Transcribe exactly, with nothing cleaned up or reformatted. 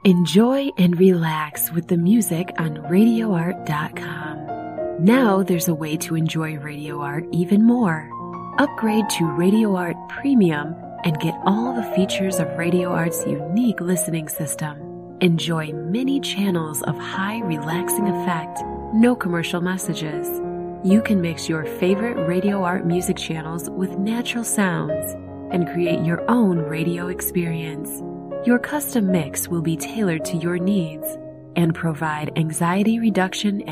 Enjoy and relax with the music on radio art dot com. Now there's a way to enjoy Radio Art even more. Upgrade to Radio Art Premium and get all the features of Radio Art's unique listening system. Enjoy many channels of high relaxing effect, no commercial messages. You can mix your favorite Radio Art music channels with natural sounds and create your own radio experience. Your custom mix will be tailored to your needs and provide anxiety reduction and